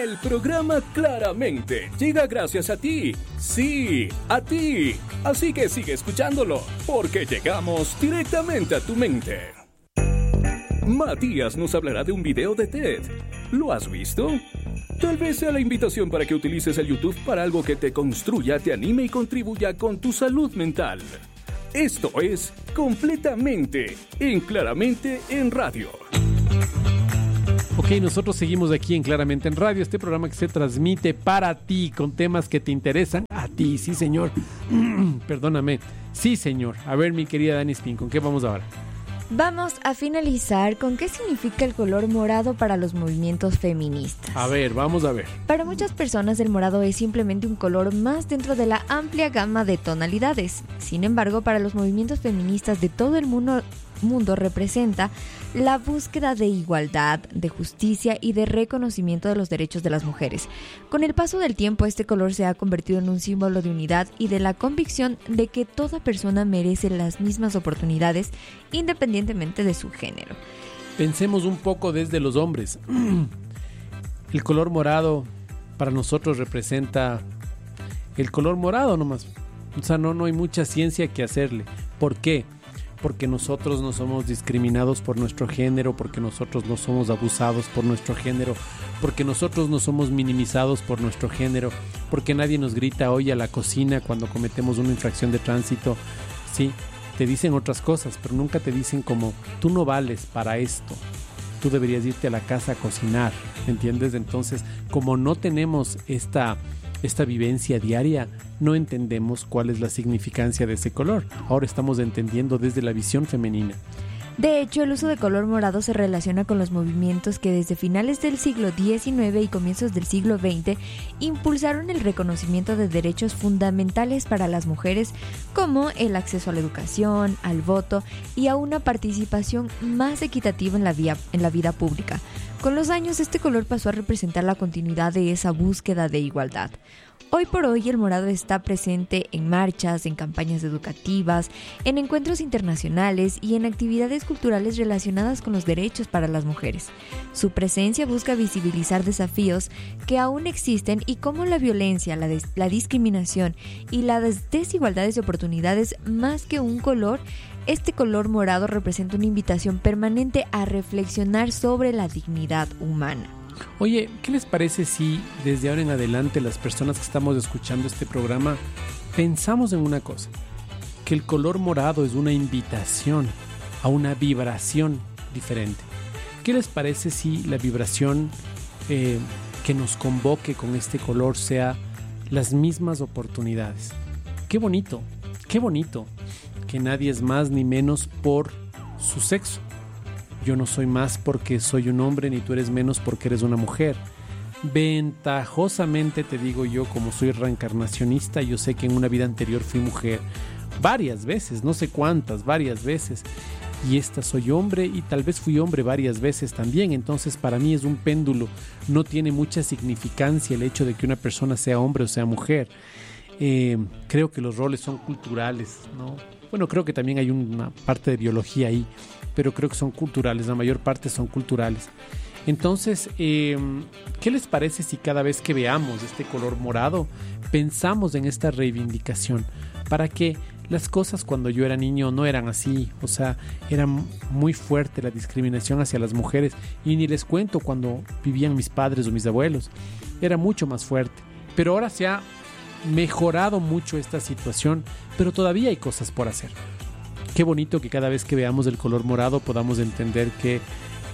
El programa Claramente llega gracias a ti. Sí, a ti. Así que sigue escuchándolo, porque llegamos directamente a tu mente. Matías nos hablará de un video de TED. ¿Lo has visto? Tal vez sea la invitación para que utilices el YouTube para algo que te construya, te anime y contribuya con tu salud mental. Esto es Completamente en Claramente en Radio. Ok, nosotros seguimos aquí en Claramente en Radio, este programa que se transmite para ti con temas que te interesan a ti, sí señor. Perdóname, sí señor. A ver, mi querida Dani Spin, ¿con qué vamos ahora? Vamos a finalizar con qué significa el color morado para los movimientos feministas. A ver, vamos a ver. Para muchas personas el morado es simplemente un color más dentro de la amplia gama de tonalidades. Sin embargo, para los movimientos feministas de todo el mundo representa la búsqueda de igualdad, de justicia y de reconocimiento de los derechos de las mujeres. Con el paso del tiempo, este color se ha convertido en un símbolo de unidad y de la convicción de que toda persona merece las mismas oportunidades independientemente de su género. Pensemos un poco desde los hombres. El color morado para nosotros representa el color morado nomás. O sea, no hay mucha ciencia que hacerle. ¿Por qué? Porque nosotros no somos discriminados por nuestro género, porque nosotros no somos abusados por nuestro género, porque nosotros no somos minimizados por nuestro género, porque nadie nos grita hoy a la cocina cuando cometemos una infracción de tránsito. Sí, te dicen otras cosas, pero nunca te dicen como, tú no vales para esto, tú deberías irte a la casa a cocinar, ¿entiendes? Entonces, como no tenemos esta vivencia diaria, no entendemos cuál es la significancia de ese color. Ahora estamos entendiendo desde la visión femenina. De hecho, el uso de color morado se relaciona con los movimientos que desde finales del siglo XIX y comienzos del siglo XX impulsaron el reconocimiento de derechos fundamentales para las mujeres, como el acceso a la educación, al voto y a una participación más equitativa en la vida pública. Con los años, este color pasó a representar la continuidad de esa búsqueda de igualdad. Hoy por hoy el morado está presente en marchas, en campañas educativas, en encuentros internacionales y en actividades culturales relacionadas con los derechos para las mujeres. Su presencia busca visibilizar desafíos que aún existen y cómo la violencia, la discriminación y las desigualdades de oportunidades, más que un color, este color morado representa una invitación permanente a reflexionar sobre la dignidad humana. Oye, ¿qué les parece si desde ahora en adelante las personas que estamos escuchando este programa pensamos en una cosa? Que el color morado es una invitación a una vibración diferente. ¿Qué les parece si la vibración que nos convoque con este color sea las mismas oportunidades? Qué bonito que nadie es más ni menos por su sexo. Yo no soy más porque soy un hombre, ni tú eres menos porque eres una mujer. Ventajosamente te digo yo, como soy reencarnacionista, yo sé que en una vida anterior fui mujer varias veces, no sé cuántas, varias veces. Y esta soy hombre y tal vez fui hombre varias veces también. Entonces para mí es un péndulo, no tiene mucha significancia el hecho de que una persona sea hombre o sea mujer. Creo que los roles son culturales, ¿no? Bueno, creo que también hay una parte de biología ahí, pero creo que son culturales, la mayor parte son culturales. Entonces, ¿qué les parece si cada vez que veamos este color morado pensamos en esta reivindicación? Para que las cosas cuando yo era niño no eran así, o sea, era muy fuerte la discriminación hacia las mujeres, y ni les cuento cuando vivían mis padres o mis abuelos, era mucho más fuerte. Pero ahora se ha mejorado mucho esta situación, pero todavía hay cosas por hacer. Qué bonito que cada vez que veamos el color morado podamos entender que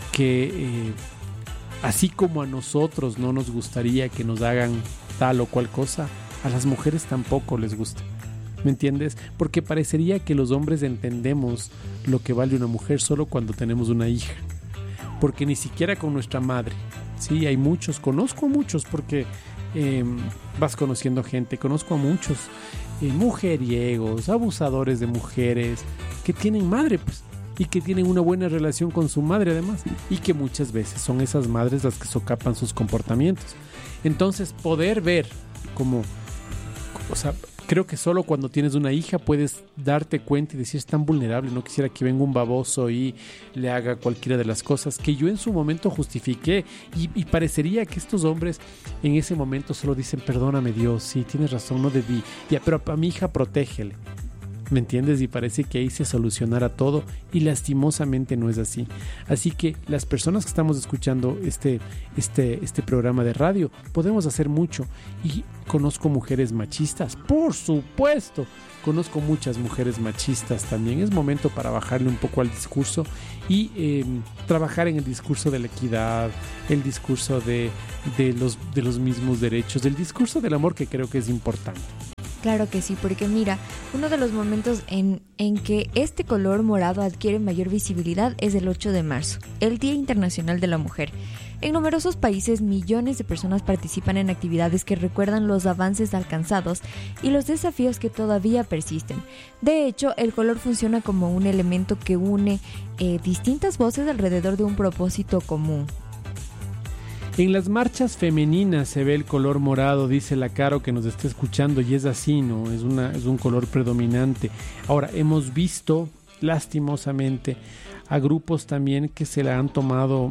así como a nosotros no nos gustaría que nos hagan tal o cual cosa, a las mujeres tampoco les gusta. ¿Me entiendes? Porque parecería que los hombres entendemos lo que vale una mujer solo cuando tenemos una hija. Porque ni siquiera con nuestra madre. Sí, hay muchos, conozco a muchos porque vas conociendo gente, conozco a muchos mujeriegos, abusadores de mujeres que tienen madre, pues, y que tienen una buena relación con su madre además, y que muchas veces son esas madres las que socapan sus comportamientos. Entonces poder ver como, o sea, Creo que solo cuando tienes una hija puedes darte cuenta y decir, es tan vulnerable, no quisiera que venga un baboso y le haga cualquiera de las cosas que yo en su momento justifiqué, y parecería que estos hombres en ese momento solo dicen, perdóname Dios, sí, tienes razón, no debí, ya, pero a mi hija protégele. ¿Me entiendes? Y parece que ahí se solucionara todo, y lastimosamente no es así. Así que las personas que estamos escuchando este programa de radio, podemos hacer mucho. Y conozco mujeres machistas, por supuesto. Conozco muchas mujeres machistas también. Es momento para bajarle un poco al discurso y trabajar en el discurso de la equidad, el discurso de los mismos derechos, el discurso del amor, que creo que es importante. Claro que sí, porque mira, uno de los momentos en que este color morado adquiere mayor visibilidad es el 8 de marzo, el Día Internacional de la Mujer. En numerosos países, millones de personas participan en actividades que recuerdan los avances alcanzados y los desafíos que todavía persisten. De hecho, el color funciona como un elemento que une distintas voces alrededor de un propósito común. En las marchas femeninas se ve el color morado, dice la Caro que nos está escuchando, y es así, ¿no? Es un color predominante. Ahora, hemos visto, lastimosamente, a grupos también que se la han tomado,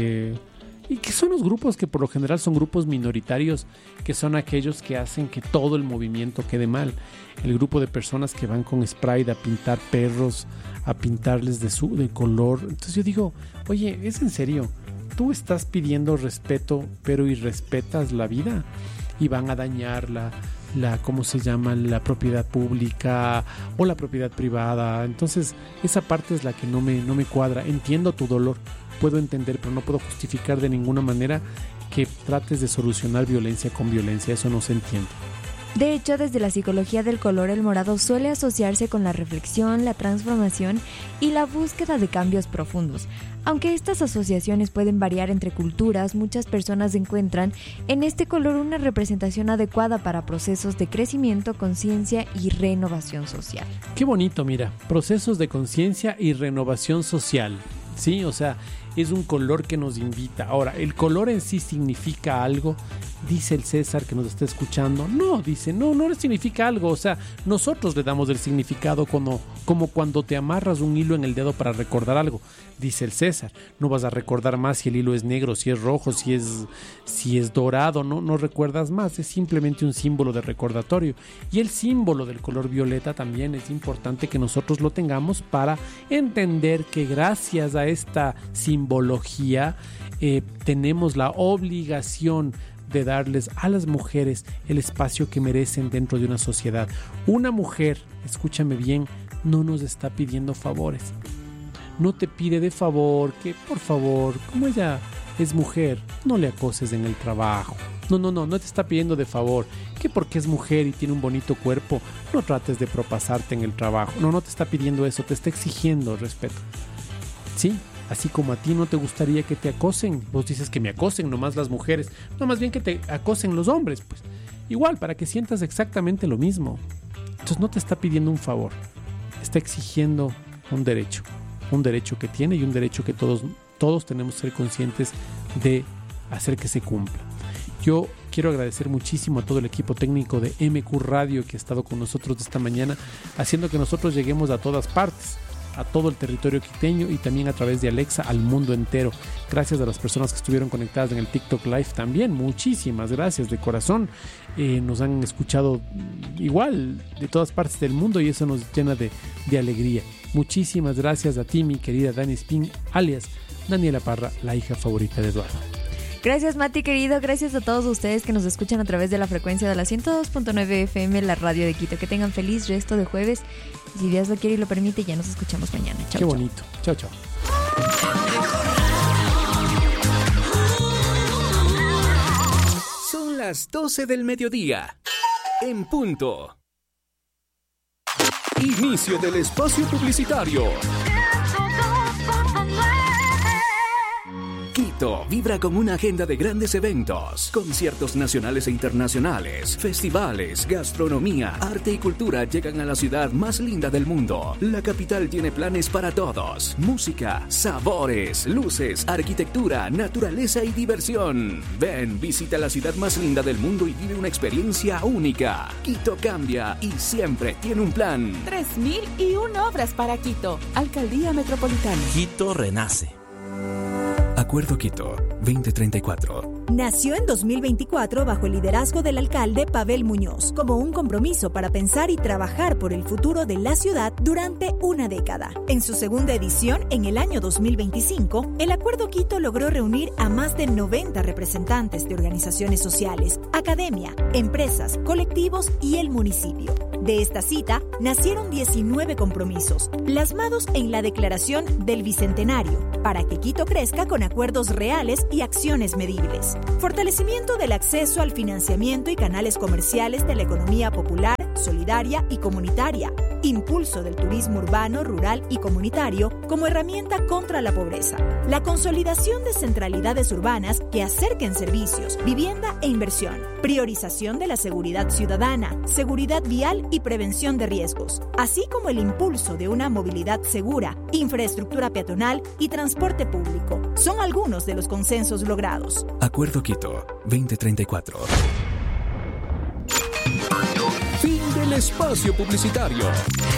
y que son los grupos que por lo general son grupos minoritarios, que son aquellos que hacen que todo el movimiento quede mal. El grupo de personas que van con spray a pintar perros, a pintarles de color. Entonces yo digo, oye, ¿es en serio? Tú estás pidiendo respeto, pero irrespetas la vida, y van a dañar ¿cómo se llama? La propiedad pública o la propiedad privada. Entonces, esa parte es la que no me cuadra. Entiendo tu dolor, puedo entender, pero no puedo justificar de ninguna manera que trates de solucionar violencia con violencia. Eso no se entiende. De hecho, desde la psicología del color, el morado suele asociarse con la reflexión, la transformación y la búsqueda de cambios profundos. Aunque estas asociaciones pueden variar entre culturas, muchas personas encuentran en este color una representación adecuada para procesos de crecimiento, conciencia y renovación social. Qué bonito, mira, procesos de conciencia y renovación social. Sí, o sea, es un color que nos invita. Ahora, ¿el color en sí significa algo? Dice el César que nos está escuchando. No, dice, no le significa algo. O sea, nosotros le damos el significado como cuando te amarras un hilo en el dedo para recordar algo. Dice el César, no vas a recordar más si el hilo es negro, si es rojo, si es dorado. No recuerdas más, es simplemente un símbolo de recordatorio. Y el símbolo del color violeta también es importante que nosotros lo tengamos para entender que gracias a esta simbología tenemos la obligación de darles a las mujeres el espacio que merecen dentro de una sociedad. Una mujer, escúchame bien, no nos está pidiendo favores. No te pide de favor que, por favor, como ella es mujer, no le acoses en el trabajo. No te está pidiendo de favor que porque es mujer y tiene un bonito cuerpo, no trates de propasarte en el trabajo. No te está pidiendo eso, te está exigiendo respeto. Sí, así como a ti no te gustaría que te acosen. Vos dices que me acosen nomás las mujeres. No, más bien que te acosen los hombres, pues. Igual, para que sientas exactamente lo mismo. Entonces no te está pidiendo un favor. Está exigiendo un derecho. Un derecho que tiene y un derecho que todos tenemos que ser conscientes de hacer que se cumpla. Yo quiero agradecer muchísimo a todo el equipo técnico de MQ Radio que ha estado con nosotros esta mañana, haciendo que nosotros lleguemos a todas partes, a todo el territorio quiteño y también a través de Alexa al mundo entero. Gracias a las personas que estuvieron conectadas en el TikTok Live también, muchísimas gracias de corazón. Nos han escuchado igual de todas partes del mundo y eso nos llena de alegría. Muchísimas gracias a ti, mi querida Dani Spin, alias Daniela Parra, la hija favorita de Eduardo. Gracias, Mati, querido. Gracias a todos ustedes que nos escuchan a través de la frecuencia de la 102.9 FM, la radio de Quito. Que tengan feliz resto de jueves. Y si Dios lo quiere y lo permite, ya nos escuchamos mañana. Chao. Qué bonito. Chao. Son las 12 del mediodía. En punto. Inicio del espacio publicitario. Quito vibra con una agenda de grandes eventos, conciertos nacionales e internacionales, festivales, gastronomía, arte y cultura llegan a la ciudad más linda del mundo. La capital tiene planes para todos: música, sabores, luces, arquitectura, naturaleza y diversión. Ven, visita la ciudad más linda del mundo y vive una experiencia única. Quito cambia y siempre tiene un plan. 3001 obras para Quito. Alcaldía Metropolitana. Quito renace. Acuerdo Quito 2034. Nació en 2024 bajo el liderazgo del alcalde Pavel Muñoz, como un compromiso para pensar y trabajar por el futuro de la ciudad durante una década. En su segunda edición, en el año 2025, el Acuerdo Quito logró reunir a más de 90 representantes de organizaciones sociales, academia, empresas, colectivos y el municipio. De esta cita, nacieron 19 compromisos, plasmados en la Declaración del Bicentenario, para que Quito crezca con acuerdos reales y acciones medibles. Fortalecimiento del acceso al financiamiento y canales comerciales de la economía popular, solidaria y comunitaria. Impulso del turismo urbano, rural y comunitario como herramienta contra la pobreza. La consolidación de centralidades urbanas que acerquen servicios, vivienda e inversión. Priorización de la seguridad ciudadana, seguridad vial y prevención de riesgos, así como el impulso de una movilidad segura, infraestructura peatonal y transporte público. Son algunos de los consensos logrados. Acuerdo Quito 2034. Fin del espacio publicitario.